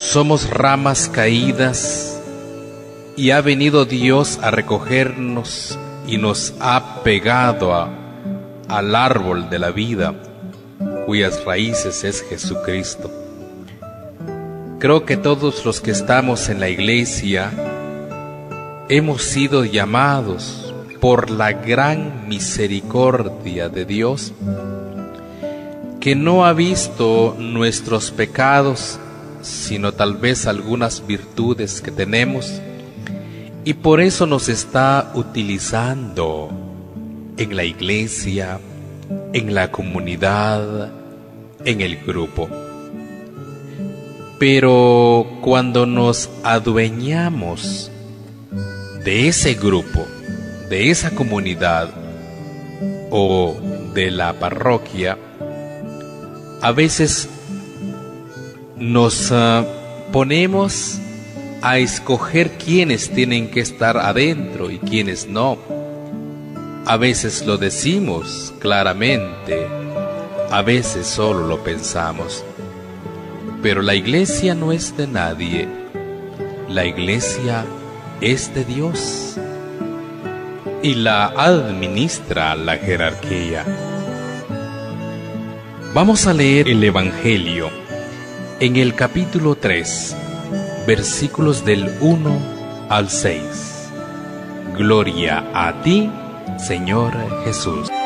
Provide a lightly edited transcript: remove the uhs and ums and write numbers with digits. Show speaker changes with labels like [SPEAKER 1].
[SPEAKER 1] Somos ramas caídas y ha venido Dios a recogernos y nos ha pegado al árbol de la vida, cuyas raíces es Jesucristo. Creo que todos los que estamos en la iglesia hemos sido llamados por la gran misericordia de Dios, que no ha visto nuestros pecados, sino tal vez algunas virtudes que tenemos, y por eso nos está utilizando en la iglesia, en la comunidad, en el grupo. Pero cuando nos adueñamos de ese grupo, de esa comunidad o de la parroquia, a veces nos ponemos a escoger quiénes tienen que estar adentro y quiénes no. A veces lo decimos claramente, a veces solo lo pensamos. Pero la iglesia no es de nadie, la iglesia es de Dios y la administra la jerarquía. Vamos a leer el Evangelio en el capítulo 3, versículos del 1 al 6. Gloria a ti, Señor Jesús.